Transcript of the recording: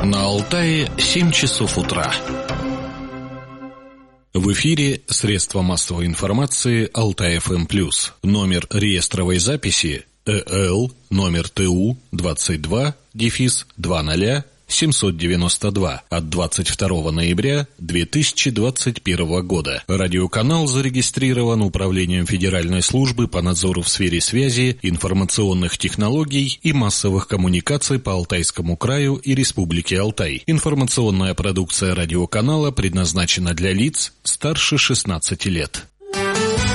На Алтае 7 часов утра. В эфире средства массовой информации Алтай-ФМ+. Номер реестровой записи ЭЛ номер ТУ 22-20-792 от 22 ноября 2021 года. Радиоканал зарегистрирован Управлением Федеральной службы по надзору в сфере связи, информационных технологий и массовых коммуникаций по Алтайскому краю и Республике Алтай. Информационная продукция радиоканала предназначена для лиц старше 16 лет.